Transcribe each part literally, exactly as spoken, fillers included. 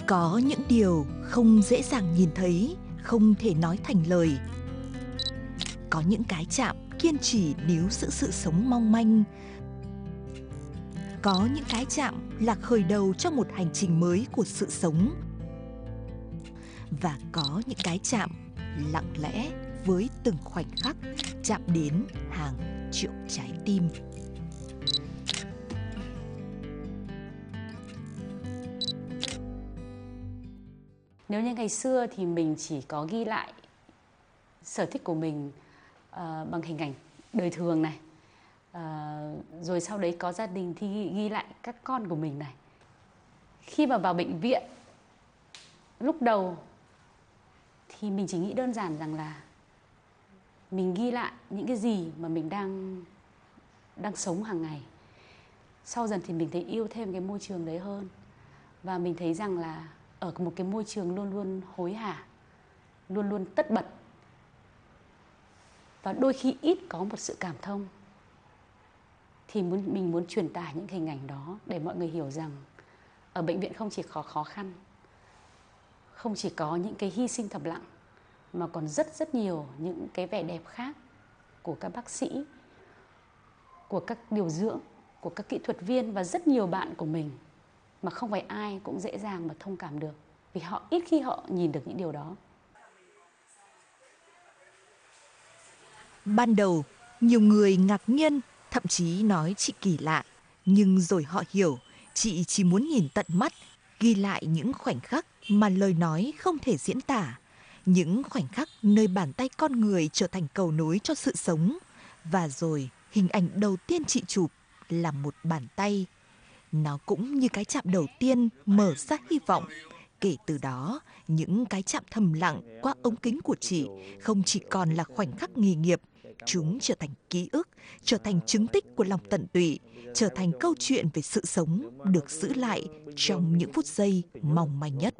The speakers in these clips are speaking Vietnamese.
Có những điều không dễ dàng nhìn thấy, không thể nói thành lời. Có những cái chạm kiên trì níu giữ sự sống mong manh. Có những cái chạm là khởi đầu cho một hành trình mới của sự sống. Và có những cái chạm lặng lẽ với từng khoảnh khắc chạm đến hàng triệu trái tim. Nếu như ngày xưa thì mình chỉ có ghi lại sở thích của mình uh, bằng hình ảnh đời thường này, uh, rồi sau đấy có gia đình thì ghi, ghi lại các con của mình này. Khi mà vào bệnh viện, lúc đầu thì mình chỉ nghĩ đơn giản rằng là mình ghi lại những cái gì mà mình đang đang sống hàng ngày. Sau dần thì mình thấy yêu thêm cái môi trường đấy hơn, và mình thấy rằng là ở một cái môi trường luôn luôn hối hả, luôn luôn tất bật, và đôi khi ít có một sự cảm thông, thì muốn, mình muốn truyền tải những hình ảnh đó để mọi người hiểu rằng ở bệnh viện không chỉ có khó khăn, không chỉ có những cái hy sinh thầm lặng, mà còn rất rất nhiều những cái vẻ đẹp khác của các bác sĩ, của các điều dưỡng, của các kỹ thuật viên và rất nhiều bạn của mình mà không phải ai cũng dễ dàng mà thông cảm được, vì họ ít khi họ nhìn được những điều đó. Ban đầu, nhiều người ngạc nhiên, thậm chí nói chị kỳ lạ. Nhưng rồi họ hiểu, chị chỉ muốn nhìn tận mắt, ghi lại những khoảnh khắc mà lời nói không thể diễn tả. Những khoảnh khắc nơi bàn tay con người trở thành cầu nối cho sự sống. Và rồi, hình ảnh đầu tiên chị chụp là một bàn tay. Nó cũng như cái chạm đầu tiên mở ra hy vọng. Kể từ đó, những cái chạm thầm lặng qua ống kính của chị không chỉ còn là khoảnh khắc nghề nghiệp. Chúng trở thành ký ức, trở thành chứng tích của lòng tận tụy, trở thành câu chuyện về sự sống được giữ lại trong những phút giây mong manh nhất.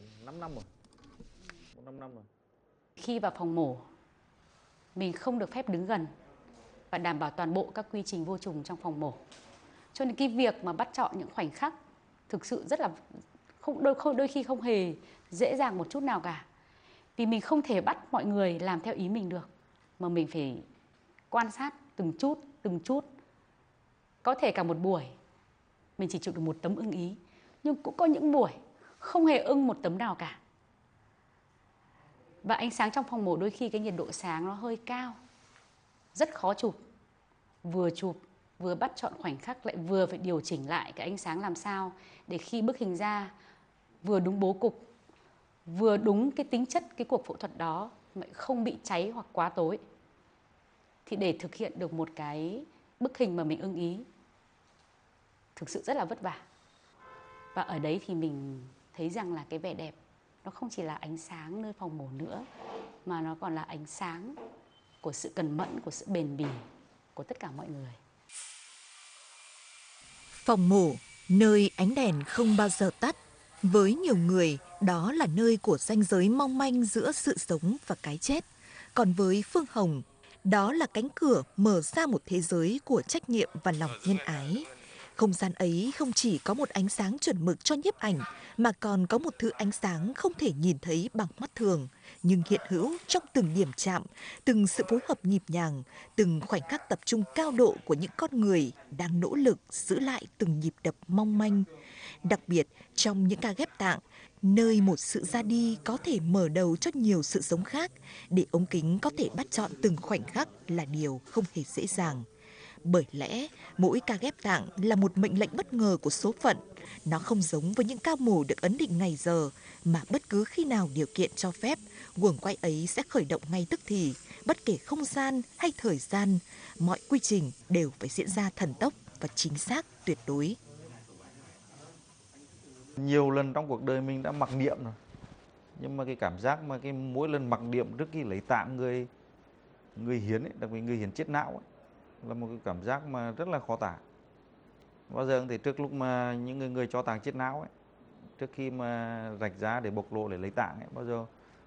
Khi vào phòng mổ, mình không được phép đứng gần và đảm bảo toàn bộ các quy trình vô trùng trong phòng mổ. Cho nên cái việc mà bắt chọn những khoảnh khắc thực sự rất là không đôi, không, đôi khi không hề dễ dàng một chút nào cả. Vì mình không thể bắt mọi người làm theo ý mình được, mà mình phải quan sát từng chút, từng chút. Có thể cả một buổi mình chỉ chụp được một tấm ưng ý, nhưng cũng có những buổi không hề ưng một tấm nào cả. Và ánh sáng trong phòng mổ đôi khi cái nhiệt độ sáng nó hơi cao, rất khó chụp. Vừa chụp, vừa bắt chọn khoảnh khắc, lại vừa phải điều chỉnh lại cái ánh sáng làm sao để khi bức hình ra vừa đúng bố cục, vừa đúng cái tính chất cái cuộc phẫu thuật đó, mà không bị cháy hoặc quá tối. Thì để thực hiện được một cái bức hình mà mình ưng ý thực sự rất là vất vả. Và ở đấy thì mình thấy rằng là cái vẻ đẹp nó không chỉ là ánh sáng nơi phòng mổ nữa, mà nó còn là ánh sáng của sự cần mẫn, của sự bền bỉ của tất cả mọi người. Phòng mổ, nơi ánh đèn không bao giờ tắt. Với nhiều người, đó là nơi của ranh giới mong manh giữa sự sống và cái chết. Còn với Phương Hồng, đó là cánh cửa mở ra một thế giới của trách nhiệm và lòng nhân ái. Không gian ấy không chỉ có một ánh sáng chuẩn mực cho nhiếp ảnh, mà còn có một thứ ánh sáng không thể nhìn thấy bằng mắt thường, nhưng hiện hữu trong từng điểm chạm, từng sự phối hợp nhịp nhàng, từng khoảnh khắc tập trung cao độ của những con người đang nỗ lực giữ lại từng nhịp đập mong manh. Đặc biệt trong những ca ghép tạng, nơi một sự ra đi có thể mở đầu cho nhiều sự sống khác, để ống kính có thể bắt chọn từng khoảnh khắc là điều không hề dễ dàng. Bởi lẽ, mỗi ca ghép tạng là một mệnh lệnh bất ngờ của số phận. Nó không giống với những ca mổ được ấn định ngày giờ, mà bất cứ khi nào điều kiện cho phép, guồng quay ấy sẽ khởi động ngay tức thì, bất kể không gian hay thời gian. Mọi quy trình đều phải diễn ra thần tốc và chính xác tuyệt đối. Nhiều lần trong cuộc đời mình đã mặc niệm rồi, nhưng mà cái cảm giác mà cái mỗi lần mặc niệm trước khi lấy tạng người người hiến ấy, đặc biệt người hiến chết não ấy, là một cái cảm giác mà rất là khó tả. Bao giờ thì trước lúc mà những người người cho tạng chết não ấy, trước khi mà rạch ra để bộc lộ để lấy tạng ấy, bao giờ